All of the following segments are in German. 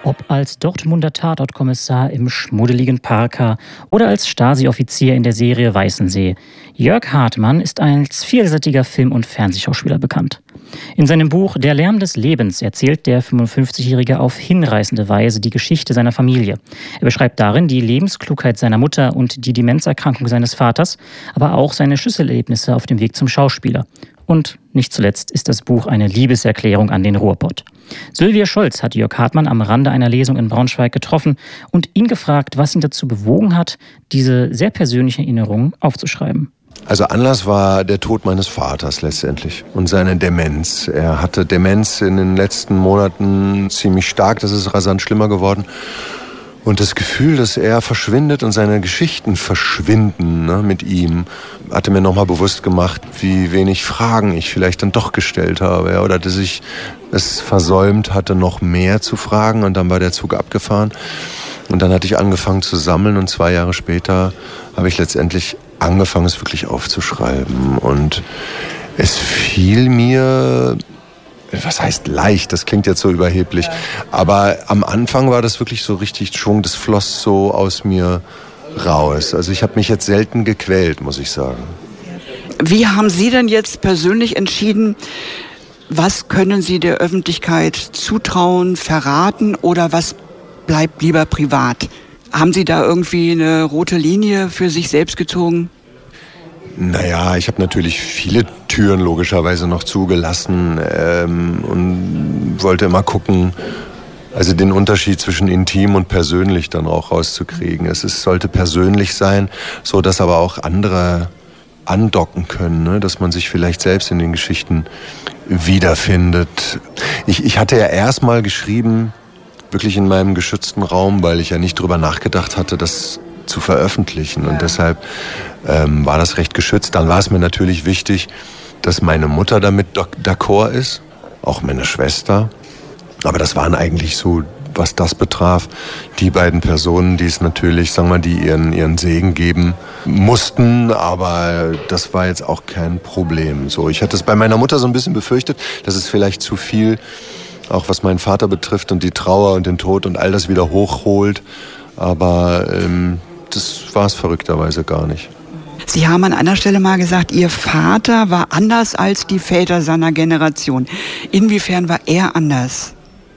Ob als Dortmunder Tatortkommissar im schmuddeligen Parker oder als Stasi-Offizier in der Serie Weißensee. Jörg Hartmann ist als vielseitiger Film- und Fernsehschauspieler bekannt. In seinem Buch Der Lärm des Lebens erzählt der 55-Jährige auf hinreißende Weise die Geschichte seiner Familie. Er beschreibt darin die Lebensklugheit seiner Mutter und die Demenzerkrankung seines Vaters, aber auch seine Schlüsselerlebnisse auf dem Weg zum Schauspieler. Und nicht zuletzt ist das Buch eine Liebeserklärung an den Ruhrpott. Sylvia Scholz hat Jörg Hartmann am Rande einer Lesung in Braunschweig getroffen und ihn gefragt, was ihn dazu bewogen hat, diese sehr persönlichen Erinnerungen aufzuschreiben. Also Anlass war der Tod meines Vaters letztendlich und seine Demenz. Er hatte Demenz in den letzten Monaten ziemlich stark, das ist rasant schlimmer geworden. Und das Gefühl, dass er verschwindet und seine Geschichten verschwinden, mit ihm, hatte mir nochmal bewusst gemacht, wie wenig Fragen ich vielleicht dann doch gestellt habe. Ja, oder dass ich es versäumt hatte, noch mehr zu fragen. Und dann war der Zug abgefahren. Und dann hatte ich angefangen zu sammeln. Und 2 Jahre später habe ich letztendlich angefangen, es wirklich aufzuschreiben. Und es fiel mir... Was heißt leicht? Das klingt jetzt so überheblich. Aber am Anfang war das wirklich so richtig Schwung. Das floss so aus mir raus. Also ich habe mich jetzt selten gequält, muss ich sagen. Wie haben Sie denn jetzt persönlich entschieden, was können Sie der Öffentlichkeit zutrauen, verraten oder was bleibt lieber privat? Haben Sie da irgendwie eine rote Linie für sich selbst gezogen? Naja, ich habe natürlich viele Türen logischerweise noch zugelassen und wollte immer gucken, also den Unterschied zwischen intim und persönlich dann auch rauszukriegen. Sollte persönlich sein, so dass aber auch andere andocken können, dass man sich vielleicht selbst in den Geschichten wiederfindet. Ich hatte ja erstmal geschrieben, wirklich in meinem geschützten Raum, weil ich ja nicht drüber nachgedacht hatte, das zu veröffentlichen. Und deshalb war das recht geschützt. Dann war es mir natürlich wichtig, dass meine Mutter damit d'accord ist, auch meine Schwester. Aber das waren eigentlich so, was das betraf, die beiden Personen, die es natürlich, sagen wir, die ihren Segen geben mussten. Aber das war jetzt auch kein Problem. So, ich hatte es bei meiner Mutter so ein bisschen befürchtet, dass es vielleicht zu viel, auch was meinen Vater betrifft und die Trauer und den Tod und all das wieder hochholt. Aber das war es verrückterweise gar nicht. Sie haben an einer Stelle mal gesagt, Ihr Vater war anders als die Väter seiner Generation. Inwiefern war er anders?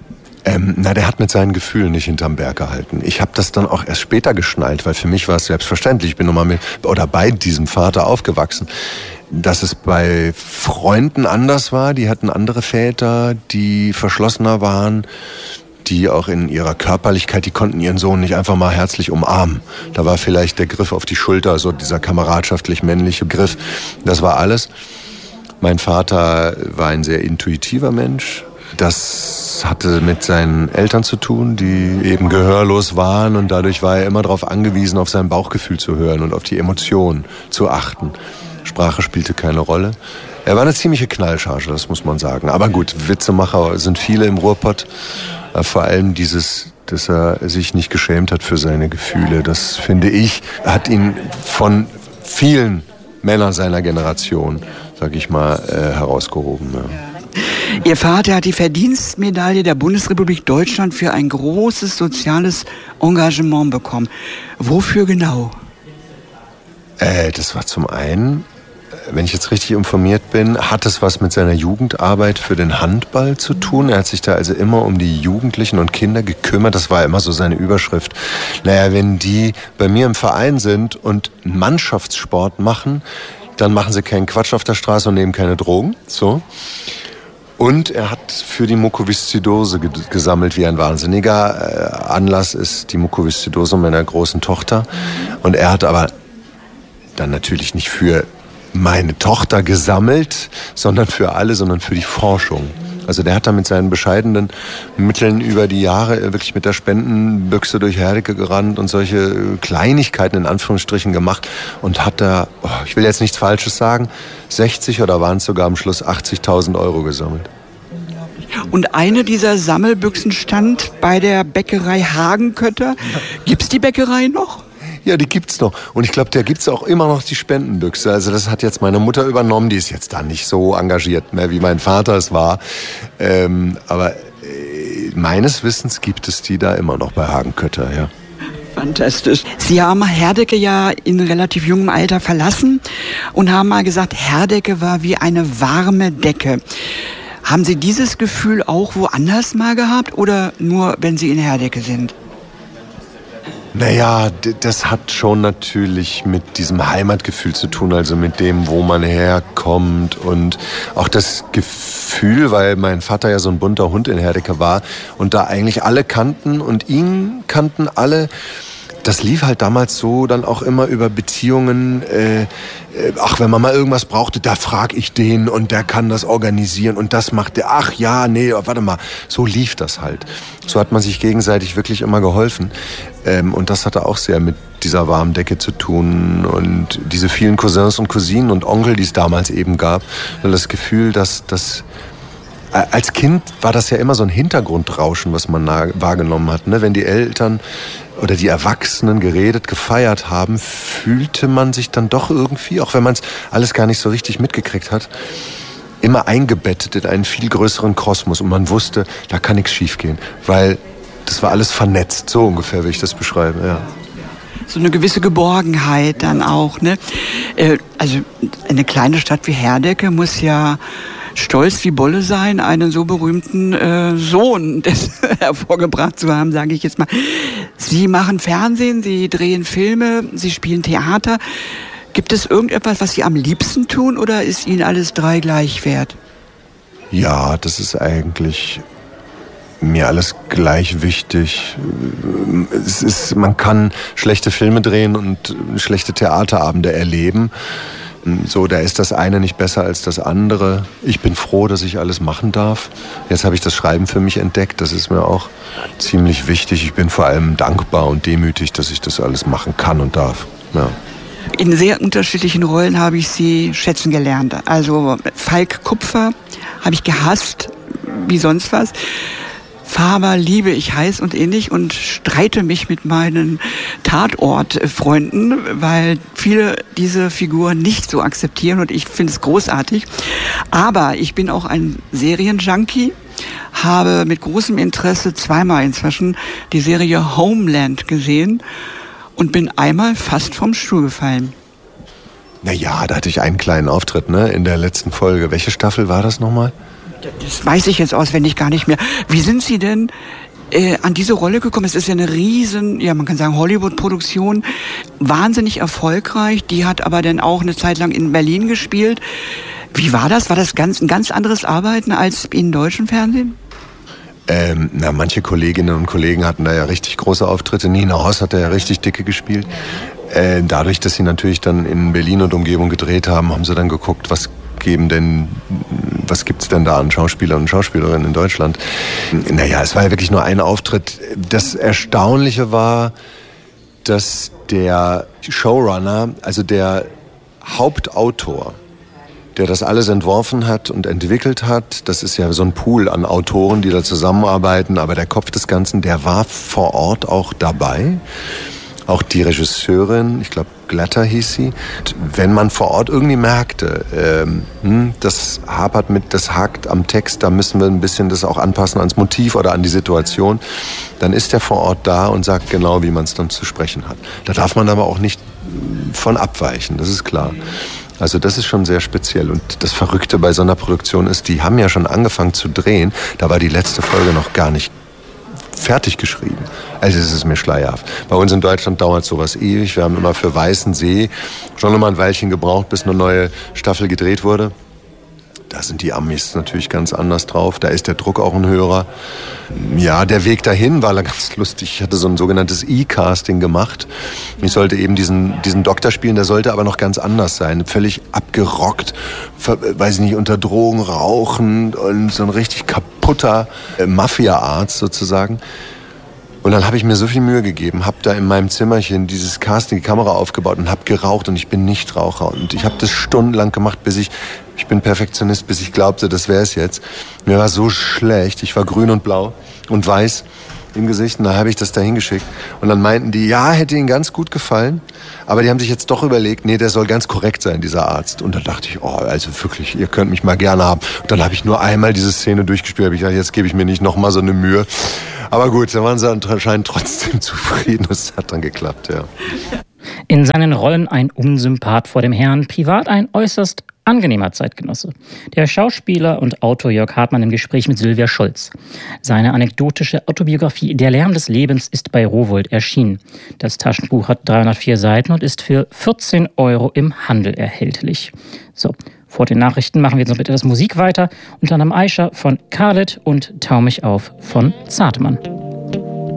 Der hat mit seinen Gefühlen nicht hinterm Berg gehalten. Ich habe das dann auch erst später geschnallt, weil für mich war es selbstverständlich. Ich bin nochmal bei diesem Vater aufgewachsen. Dass es bei Freunden anders war, die hatten andere Väter, die verschlossener waren, die auch in ihrer Körperlichkeit, die konnten ihren Sohn nicht einfach mal herzlich umarmen. Da war vielleicht der Griff auf die Schulter, so dieser kameradschaftlich-männliche Griff. Das war alles. Mein Vater war ein sehr intuitiver Mensch. Das hatte mit seinen Eltern zu tun, die eben gehörlos waren. Und dadurch war er immer darauf angewiesen, auf sein Bauchgefühl zu hören und auf die Emotionen zu achten. Sprache spielte keine Rolle. Er war eine ziemliche Knallcharge, das muss man sagen. Aber gut, Witzemacher sind viele im Ruhrpott. Vor allem dass er sich nicht geschämt hat für seine Gefühle. Das, finde ich, hat ihn von vielen Männern seiner Generation, sag ich mal, herausgehoben. Ja. Ihr Vater hat die Verdienstmedaille der Bundesrepublik Deutschland für ein großes soziales Engagement bekommen. Wofür genau? Das war zum einen, wenn ich jetzt richtig informiert bin, hat es was mit seiner Jugendarbeit für den Handball zu tun. Er hat sich da also immer um die Jugendlichen und Kinder gekümmert. Das war immer so seine Überschrift. Naja, wenn die bei mir im Verein sind und einen Mannschaftssport machen, dann machen sie keinen Quatsch auf der Straße und nehmen keine Drogen. So. Und er hat für die Mukoviszidose gesammelt wie ein wahnsinniger. Anlass ist die Mukoviszidose meiner großen Tochter. Und er hat aber dann natürlich nicht für meine Tochter gesammelt, sondern für alle, sondern für die Forschung. Also der hat da mit seinen bescheidenen Mitteln über die Jahre wirklich mit der Spendenbüchse durch Herdecke gerannt und solche Kleinigkeiten in Anführungsstrichen gemacht und hat da, ich will jetzt nichts Falsches sagen, 60 oder waren es sogar am Schluss 80.000 € gesammelt. Und eine dieser Sammelbüchsen stand bei der Bäckerei Hagenkötter. Gibt's die Bäckerei noch? Ja, die gibt's noch. Und ich glaube, da gibt's auch immer noch die Spendenbüchse. Also das hat jetzt meine Mutter übernommen. Die ist jetzt da nicht so engagiert mehr, wie mein Vater es war. Aber meines Wissens gibt es die da immer noch bei Hagenkötter, ja. Fantastisch. Sie haben Herdecke ja in relativ jungem Alter verlassen und haben mal gesagt, Herdecke war wie eine warme Decke. Haben Sie dieses Gefühl auch woanders mal gehabt oder nur, wenn Sie in Herdecke sind? Naja, das hat schon natürlich mit diesem Heimatgefühl zu tun, also mit dem, wo man herkommt und auch das Gefühl, weil mein Vater ja so ein bunter Hund in Herdecke war und da eigentlich alle kannten und ihn kannten alle. Das lief halt damals so dann auch immer über Beziehungen, ach, wenn man mal irgendwas brauchte, da frag ich den und der kann das organisieren und das macht der, ach ja, nee, warte mal, so lief das halt. So hat man sich gegenseitig wirklich immer geholfen und das hatte auch sehr mit dieser warmen Decke zu tun und diese vielen Cousins und Cousinen und Onkel, die es damals eben gab, und das Gefühl, dass als Kind war das ja immer so ein Hintergrundrauschen, was man wahrgenommen hat, ne? Wenn die Eltern oder die Erwachsenen geredet, gefeiert haben, fühlte man sich dann doch irgendwie, auch wenn man es alles gar nicht so richtig mitgekriegt hat, immer eingebettet in einen viel größeren Kosmos. Und man wusste, da kann nichts schiefgehen, weil das war alles vernetzt, so ungefähr, wie ich das beschreibe. Ja. So eine gewisse Geborgenheit dann auch, ne? Also eine kleine Stadt wie Herdecke muss ja stolz wie Bolle sein, einen so berühmten Sohn hervorgebracht zu haben, sage ich jetzt mal. Sie machen Fernsehen, Sie drehen Filme, Sie spielen Theater. Gibt es irgendetwas, was Sie am liebsten tun oder ist Ihnen alles drei gleich wert? Ja, das ist eigentlich mir alles gleich wichtig. Man kann schlechte Filme drehen und schlechte Theaterabende erleben. So, da ist das eine nicht besser als das andere. Ich bin froh, dass ich alles machen darf. Jetzt habe ich das Schreiben für mich entdeckt. Das ist mir auch ziemlich wichtig. Ich bin vor allem dankbar und demütig, dass ich das alles machen kann und darf. Ja. In sehr unterschiedlichen Rollen habe ich Sie schätzen gelernt. Also Falk Kupfer habe ich gehasst, wie sonst was. Faber liebe ich heiß und innig und streite mich mit meinen Tatortfreunden, weil viele diese Figur nicht so akzeptieren und ich finde es großartig. Aber ich bin auch ein Serienjunkie, habe mit großem Interesse zweimal inzwischen die Serie Homeland gesehen und bin einmal fast vom Stuhl gefallen. Naja, da hatte ich einen kleinen Auftritt, ne, in der letzten Folge. Welche Staffel war das nochmal? Das weiß ich jetzt auswendig gar nicht mehr. Wie sind Sie denn an diese Rolle gekommen? Es ist ja eine riesen, ja man kann sagen Hollywood-Produktion, wahnsinnig erfolgreich. Die hat aber dann auch eine Zeit lang in Berlin gespielt. Wie war das? War das ein ganz anderes Arbeiten als im deutschen Fernsehen? Manche Kolleginnen und Kollegen hatten da ja richtig große Auftritte. Nina Hoss hat da ja richtig dicke gespielt. Dadurch, dass sie natürlich dann in Berlin und Umgebung gedreht haben, haben sie dann geguckt, was gibt's denn da an Schauspielern und Schauspielerinnen in Deutschland? Naja, es war ja wirklich nur ein Auftritt. Das Erstaunliche war, dass der Showrunner, also der Hauptautor, der das alles entworfen hat und entwickelt hat, das ist ja so ein Pool an Autoren, die da zusammenarbeiten, aber der Kopf des Ganzen, der war vor Ort auch dabei. Auch die Regisseurin, ich glaube Glatter hieß sie. Wenn man vor Ort irgendwie merkte, das hakt am Text, da müssen wir ein bisschen das auch anpassen ans Motiv oder an die Situation, dann ist der vor Ort da und sagt genau, wie man es dann zu sprechen hat. Da darf man aber auch nicht von abweichen, das ist klar. Also das ist schon sehr speziell. Und das Verrückte bei so einer Produktion ist, die haben ja schon angefangen zu drehen, da war die letzte Folge noch gar nicht fertig geschrieben. Also es ist mir schleierhaft. Bei uns in Deutschland dauert sowas ewig. Wir haben immer für Weißen See schon immer ein Weilchen gebraucht, bis eine neue Staffel gedreht wurde. Da sind die Amis natürlich ganz anders drauf. Da ist der Druck auch ein höherer. Ja, der Weg dahin war ganz lustig. Ich hatte so ein sogenanntes E-Casting gemacht. Ich sollte eben diesen Doktor spielen, der sollte aber noch ganz anders sein. Völlig abgerockt, weiß ich nicht, unter Drogen rauchend und so ein richtig kaputter Mafia-Arzt sozusagen. Und dann habe ich mir so viel Mühe gegeben, habe da in meinem Zimmerchen dieses Casting, die Kamera aufgebaut und habe geraucht und ich bin nicht Raucher. Und ich habe das stundenlang gemacht, ich bin Perfektionist, bis ich glaubte, das wäre es jetzt. Mir war so schlecht, ich war grün und blau und weiß im Gesicht. Und da habe ich das da hingeschickt. Und dann meinten die, ja, hätte ihnen ganz gut gefallen. Aber die haben sich jetzt doch überlegt, nee, der soll ganz korrekt sein, dieser Arzt. Und dann dachte ich, oh, also wirklich, ihr könnt mich mal gerne haben. Und dann habe ich nur einmal diese Szene durchgespielt. Habe ich gedacht, jetzt gebe ich mir nicht nochmal so eine Mühe. Aber gut, da waren sie anscheinend trotzdem zufrieden. Das hat dann geklappt, ja. In seinen Rollen ein Unsympath vor dem Herrn, privat ein äußerst angenehmer Zeitgenosse. Der Schauspieler und Autor Jörg Hartmann im Gespräch mit Sylvia Schulz. Seine anekdotische Autobiografie Der Lärm des Lebens ist bei Rowohlt erschienen. Das Taschenbuch hat 304 Seiten und ist für 14 € im Handel erhältlich. So, vor den Nachrichten machen wir jetzt noch mit etwas Musik weiter. Unter anderem Aisha von Khaled und Tau mich auf von Zartmann.